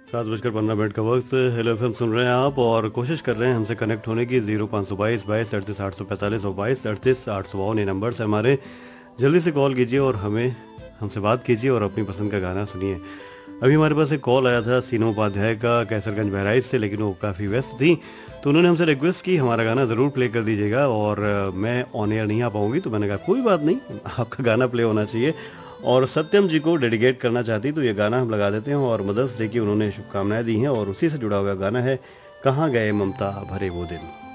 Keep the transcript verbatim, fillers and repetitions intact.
सात बजकर पंद्रह मिनट का वक्त। हेलो एफएम सुन रहे हैं आप और कोशिश कर रहे हैं हमसे कनेक्ट होने की। जीरो पाँच सौ बाईस बाईस अड़तीस आठ सौ पैंतालीस और बाईस अड़तीस आठ सौ बावन ये नंबर से हमारे जल्दी से कॉल कीजिए और हमें हमसे बात कीजिए और अपनी पसंद का गाना सुनिए। अभी हमारे पास एक कॉल आया था सीनो उपाध्याय का कैसरगंज बहराइच से, लेकिन वो काफ़ी व्यस्त थी, तो उन्होंने हमसे रिक्वेस्ट की हमारा गाना ज़रूर प्ले कर दीजिएगा और अ, मैं ऑन एयर नहीं आ पाऊंगी। तो मैंने कहा कोई बात नहीं, आपका गाना प्ले होना चाहिए और सत्यम जी को डेडिकेट करना चाहती तो ये गाना हम लगा देते हैं। और मदर्स डे की उन्होंने शुभकामनाएं दी हैं और उसी से जुड़ा हुआ गाना है कहाँ गए ममता भरे वो दिन।